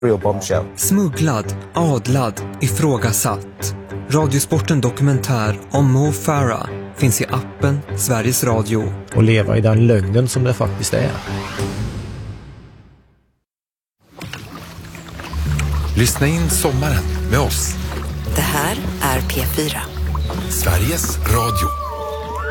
Real bombshell. Smugglad, adlad, ifrågasatt. Radiosporten dokumentär om Mo Farah finns i appen Sveriges Radio. Och leva i den lögnen som det faktiskt är. Lyssna in sommaren med oss. Det här är P4. Sveriges Radio.